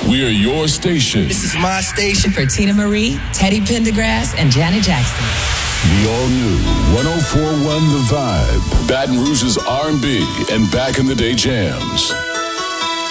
We are your station. This is my station. For Tina Marie, Teddy Pendergrass, and Janet Jackson. The all-new 104.1 The Vibe. Baton Rouge's R&B and back-in-the-day jams.